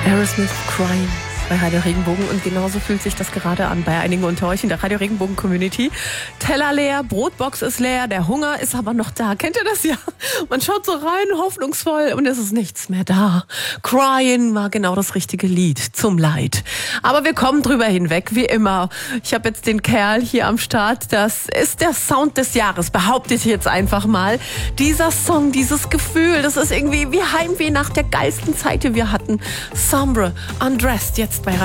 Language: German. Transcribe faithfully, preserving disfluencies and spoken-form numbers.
Aerosmith, Crying bei Radio Regenbogen, und genauso fühlt sich das gerade an bei einigen unter euch in der Radio Regenbogen Community. Teller leer, Brotbox ist leer, der Hunger ist aber noch da. Kennt ihr das ja? Man schaut so rein, hoffnungsvoll, und es ist nichts mehr da. Crying war genau das richtige Lied zum Leid. Aber wir kommen drüber hinweg, wie immer. Ich habe jetzt den Kerl hier am Start. Das ist der Sound des Jahres, behaupte ich jetzt einfach mal. Dieser Song, dieses Gefühl, das ist irgendwie wie Heimweh nach der geilsten Zeit, die wir hatten. Sombre, Undressed, jetzt bei